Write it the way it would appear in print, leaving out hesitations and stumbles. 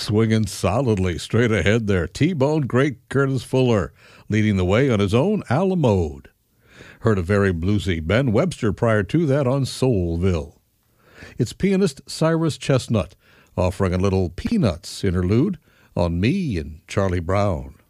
Swinging solidly straight ahead there, T-Bone great Curtis Fuller, leading the way on his own a la mode. Heard a very bluesy Ben Webster prior to that on Soulville. It's pianist Cyrus Chestnut offering a little Peanuts interlude on Me and Charlie Brown.